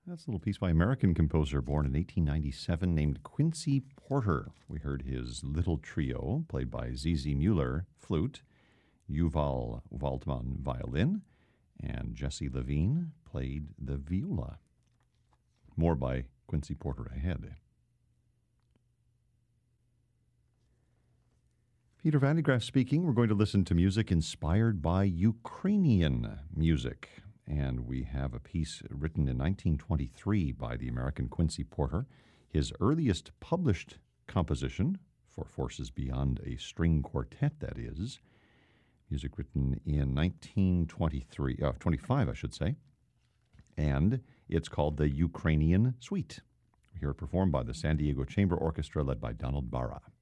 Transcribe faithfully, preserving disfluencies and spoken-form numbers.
That's a little piece by American composer born in eighteen ninety-seven named Quincy Porter. We heard his Little Trio, played by Z Z Mueller, flute, Yuval Waldman, violin, and Jesse Levine played the viola. More by Quincy Porter ahead. Peter Van de Graaff speaking. We're going to listen to music inspired by Ukrainian music. And we have a piece written in nineteen twenty-three by the American Quincy Porter, his earliest published composition for Forces Beyond a String Quartet, that is. Music written in nineteen twenty-three, uh, twenty-five, I should say. And it's called the Ukrainian Suite. We hear it performed by the San Diego Chamber Orchestra led by Donald Barra.